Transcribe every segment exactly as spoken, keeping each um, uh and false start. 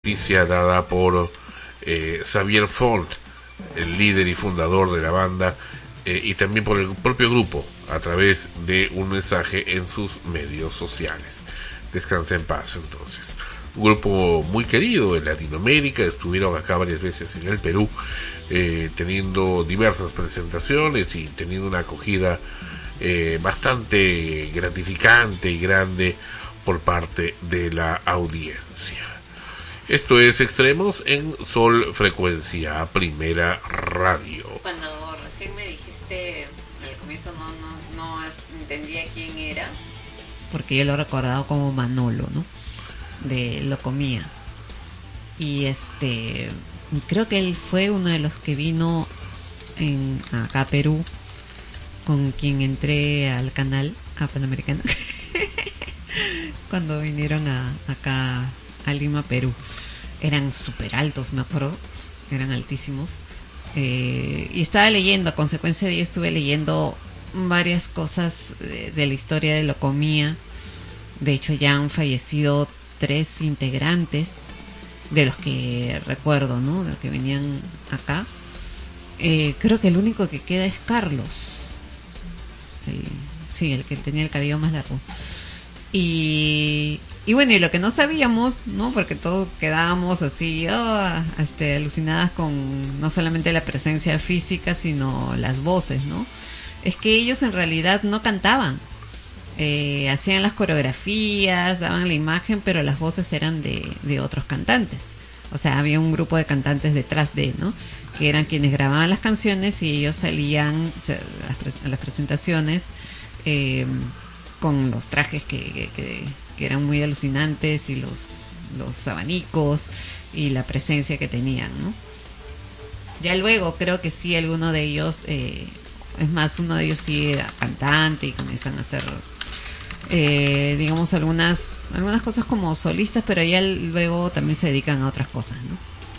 noticia dada por eh, Xavier Font, el líder y fundador de la banda, eh, y también por el propio grupo a través de un mensaje en sus medios sociales. Descansa en paz. Entonces, un grupo muy querido en Latinoamérica, estuvieron acá varias veces en el Perú, eh, teniendo diversas presentaciones y teniendo una acogida eh, bastante gratificante y grande por parte de la audiencia. Esto es Extremos en Sol Frecuencia Primera Radio. Cuando recién me dijiste al comienzo no, no, no entendía quién era, porque yo lo recordaba como Manolo, ¿no? De Lo Comía. Y este creo que él fue uno de los que vino en acá a Perú, con quien entré al canal a Panamericana cuando vinieron a acá a Lima, Perú. Eran súper altos, me acuerdo, eran altísimos. Eh, y estaba leyendo, a consecuencia de ello estuve leyendo varias cosas de, de la historia de Lo Comía. De hecho ya han fallecido tres integrantes de los que recuerdo, ¿no? De los que venían acá. Eh, creo que el único que queda es Carlos. El, sí, el que tenía el cabello más largo. Y, y bueno, y lo que no sabíamos, ¿no? Porque todos quedábamos así, oh, este, alucinadas con no solamente la presencia física, sino las voces, ¿no? Es que ellos en realidad no cantaban. Eh, hacían las coreografías, daban la imagen, pero las voces eran de, de otros cantantes. O sea, había un grupo de cantantes detrás de, ¿no? Que eran quienes grababan las canciones y ellos salían o sea, a, las pre- a las presentaciones eh, con los trajes que, que, que eran muy alucinantes y los, los abanicos y la presencia que tenían, ¿no? Ya luego creo que sí, alguno de ellos, eh, es más, uno de ellos sí era cantante y comienzan a hacer Eh, digamos algunas algunas cosas como solistas, pero ya luego también se dedican a otras cosas, ¿no?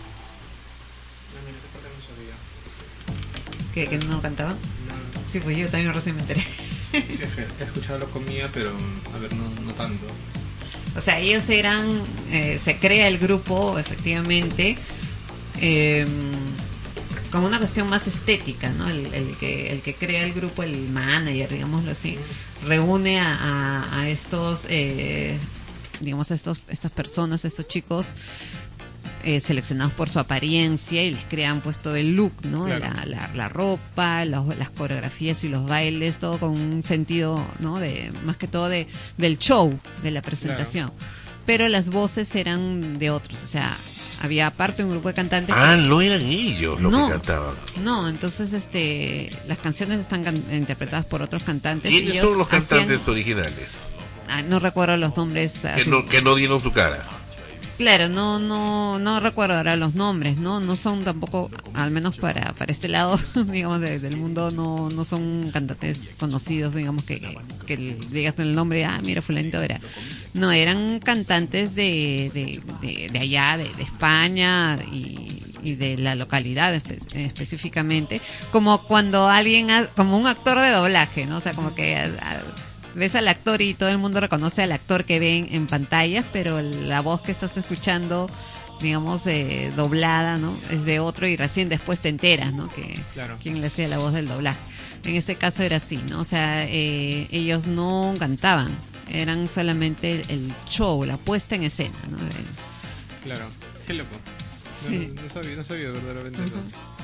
No, mira, esa parte no sabía. ¿Que, que no cantaban? No, Sí, pues yo también recién me enteré. sí, he escuchado Lo Comía, pero a ver, no, no tanto. O sea, ellos eran, eh, se crea el grupo, efectivamente, eh, con una cuestión más estética, ¿no? El, el que el que crea el grupo, el manager, digámoslo así, reúne a, a, a estos, eh, digamos, a estos, estas personas, estos chicos eh, seleccionados por su apariencia y les crean pues todo el look, ¿no? Claro. La, la, la ropa, la, las coreografías y los bailes, todo con un sentido, ¿no? De más que todo de del show, de la presentación. Claro. Pero las voces eran de otros, o sea, había aparte un grupo de cantantes. Ah, que... no eran ellos los no, que cantaban. No, entonces este las canciones están can- interpretadas por otros cantantes. ¿Quiénes Ellos son los cantantes hacían... originales? Ah, no recuerdo los nombres. Que así... no, que no dieron su cara. Claro, no, no, no recuerdo ahora los nombres, ¿no? No son tampoco, al menos para, para este lado, digamos, de, del mundo, no, no son cantantes conocidos, digamos, que, que, que digas el nombre, ah, mira, fulanito era. No, eran cantantes de, de, de, de allá, de, de España y, y de la localidad espe- específicamente, como cuando alguien, ha, como un actor de doblaje, ¿no? O sea, como que... A, a, ves al actor y todo el mundo reconoce al actor que ven en pantallas, pero la voz que estás escuchando, digamos, eh, doblada, ¿no? Es de otro y recién después te enteras, ¿no? Que Claro. quién le hacía la voz del doblaje. En este caso era así, ¿no? O sea, eh, ellos no cantaban, eran solamente el, el show, la puesta en escena, ¿no? De... Claro, qué loco. No, Sí. no, no sabía, no sabía verdaderamente Uh-huh. eso.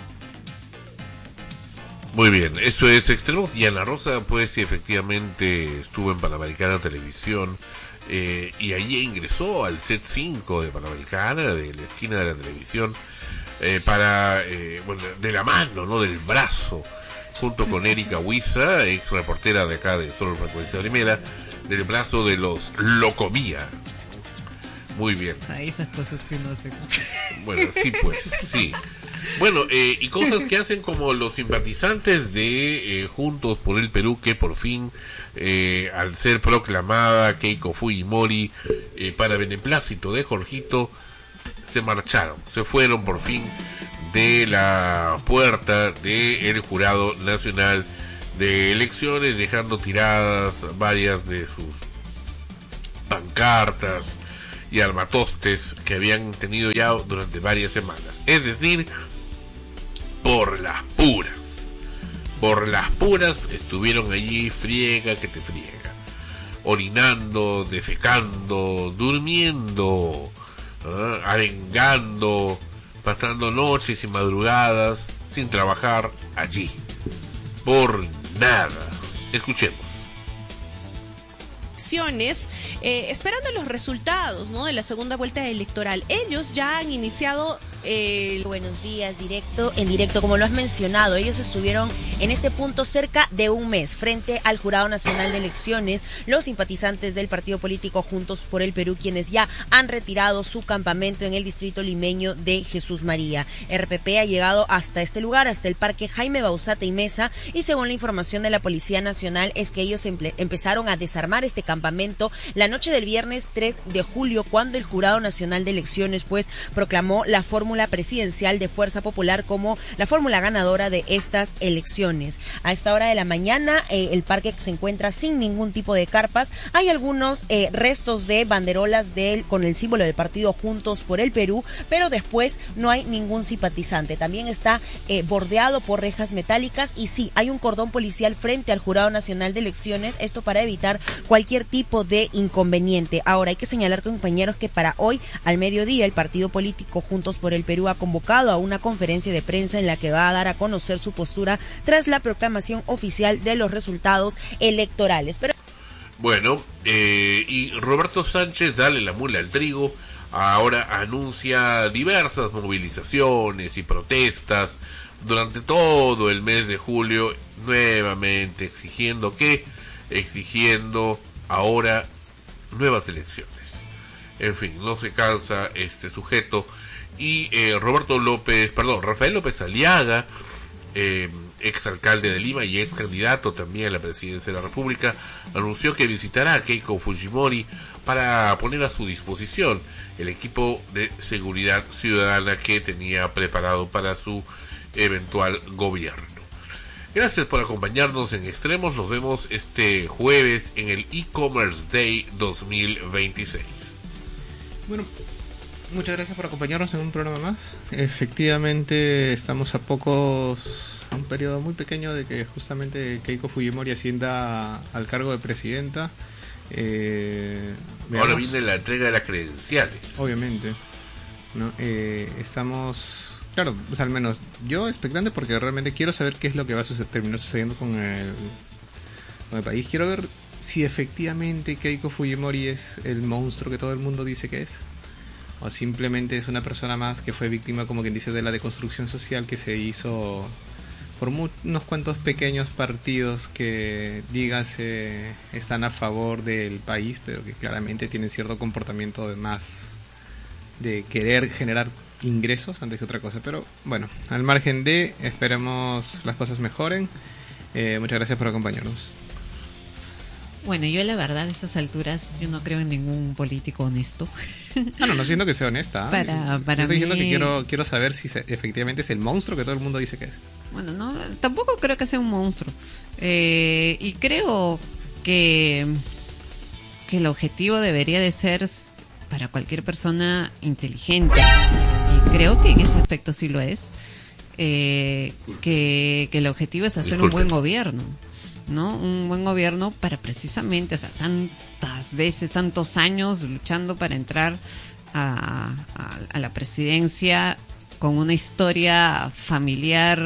Muy bien, eso es Extremos. Y Ana Rosa, pues sí, efectivamente estuvo en Panamericana Televisión, eh, y allí ingresó al set cinco de Panamericana, de la esquina de la televisión, eh, para, eh, bueno, de la mano, ¿no? Del brazo, junto con Erika Huiza, ex reportera de acá de Sol Frecuencia Primera, del brazo de los Lo Comía. Muy bien. Ah, esas cosas que no sé. Bueno, sí, pues, sí. Bueno, eh, y cosas que hacen como los simpatizantes de eh, Juntos por el Perú, que por fin, eh, al ser proclamada Keiko Fujimori eh, para beneplácito de Jorgito, se marcharon, se fueron por fin de la puerta del Jurado Nacional de Elecciones, dejando tiradas varias de sus pancartas y armatostes que habían tenido ya durante varias semanas. Es decir, por las puras. Por las puras estuvieron allí, friega que te friega. Orinando, defecando, durmiendo, ¿eh? arengando, pasando noches y madrugadas sin trabajar allí. Por nada. Escuchemos. Eh, esperando los resultados, ¿no?, de la segunda vuelta electoral. Ellos ya han iniciado eh... Buenos días, directo, en directo, como lo has mencionado, ellos estuvieron en este punto cerca de un mes frente al Jurado Nacional de Elecciones, los simpatizantes del partido político Juntos por el Perú, quienes ya han retirado su campamento en el distrito limeño de Jesús María. R P P ha llegado hasta este lugar, hasta el Parque Jaime Bauzate y Mesa, y según la información de la Policía Nacional es que ellos empe- empezaron a desarmar este campamento la noche del viernes tres de julio, cuando el Jurado Nacional de Elecciones pues proclamó la fórmula presidencial de Fuerza Popular como la fórmula ganadora de estas elecciones. A esta hora de la mañana eh, el parque se encuentra sin ningún tipo de carpas. Hay algunos eh, restos de banderolas de él con el símbolo del partido Juntos por el Perú, pero después no hay ningún simpatizante. También está eh, bordeado por rejas metálicas y sí, hay un cordón policial frente al Jurado Nacional de Elecciones, esto para evitar cualquier tipo de inconveniente. Ahora hay que señalar, compañeros, que para hoy al mediodía el partido político Juntos por el Perú ha convocado a una conferencia de prensa en la que va a dar a conocer su postura tras la proclamación oficial de los resultados electorales. Pero bueno, eh, y Roberto Sánchez, dale la mula al trigo, ahora anuncia diversas movilizaciones y protestas durante todo el mes de julio, nuevamente exigiendo que, exigiendo ahora nuevas elecciones. En fin, no se cansa este sujeto. Y eh, Roberto López, perdón, Rafael López Aliaga, eh, exalcalde de Lima y ex candidato también a la presidencia de la República, anunció que visitará a Keiko Fujimori para poner a su disposición el equipo de seguridad ciudadana que tenía preparado para su eventual gobierno. Gracias por acompañarnos en Extremos. Nos vemos este jueves en el E-Commerce Day dos mil veintiséis. Bueno, muchas gracias por acompañarnos en un programa más. Efectivamente, estamos a pocos, a un periodo muy pequeño de que justamente Keiko Fujimori ascienda al cargo de presidenta. Eh, Ahora viene la entrega de las credenciales. Obviamente, ¿no? Eh, estamos, claro, pues al menos yo expectante porque realmente quiero saber qué es lo que va a suceder, terminar sucediendo con el, con el país. Quiero ver si efectivamente Keiko Fujimori es el monstruo que todo el mundo dice que es, o simplemente es una persona más que fue víctima, como quien dice, de la deconstrucción social que se hizo por mu- unos cuantos pequeños partidos que, dígase, están a favor del país, pero que claramente tienen cierto comportamiento de más de querer generar ingresos antes que otra cosa. Pero bueno, al margen de, esperemos las cosas mejoren. Eh, muchas gracias por acompañarnos. Bueno, yo la verdad a estas alturas yo no creo en ningún político honesto. Ah, no, no siento que sea honesta. ¿eh? Para, para Estoy diciendo mí... que quiero quiero saber si se, efectivamente es el monstruo que todo el mundo dice que es. Bueno, no, tampoco creo que sea un monstruo. Eh, y creo que, que el objetivo debería de ser para cualquier persona inteligente. Y creo que en ese aspecto sí lo es. Eh, que, que el objetivo es hacer Disculpe. un buen gobierno. ¿No? Un buen gobierno para precisamente, o sea, tantas veces, tantos años luchando para entrar a, a, a la presidencia con una historia familiar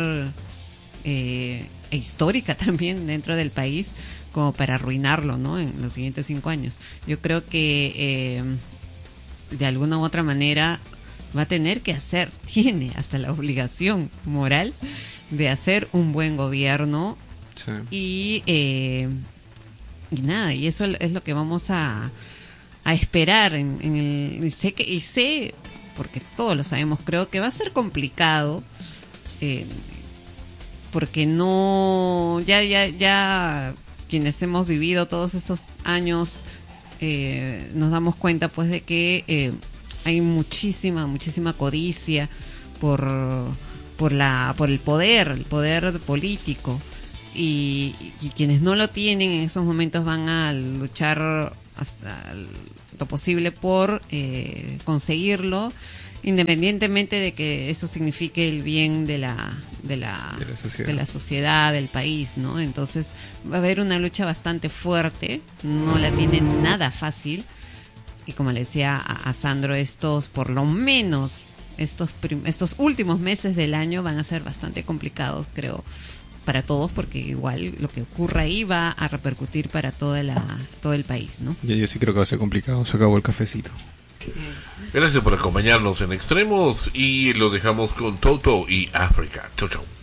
eh, e histórica también dentro del país, como para arruinarlo, ¿no? En los siguientes cinco años. Yo creo que eh, de alguna u otra manera va a tener que hacer, tiene hasta la obligación moral de hacer un buen gobierno. Sí. Y, eh, y nada, y eso es lo que vamos a, a esperar en, en el, y sé que, y sé, porque todos lo sabemos, creo que va a ser complicado, eh, porque no, ya, ya, ya quienes hemos vivido todos estos años, eh, nos damos cuenta pues de que eh, hay muchísima, muchísima codicia por, por la, por el poder, el poder político. Y, y quienes no lo tienen en esos momentos van a luchar hasta lo posible por eh, conseguirlo, independientemente de que eso signifique el bien de la de la, de la sociedad. de la sociedad, del país, ¿no? Entonces va a haber una lucha bastante fuerte, no la tienen nada fácil, y como le decía a, a Sandro, estos por lo menos estos prim- estos últimos meses del año van a ser bastante complicados, creo, para todos, porque igual lo que ocurra ahí va a repercutir para toda la todo el país, ¿no? Yo, yo sí creo que va a ser complicado. Se acabó el cafecito. Gracias por acompañarnos en Extremos y los dejamos con Toto y África. Chau, chau.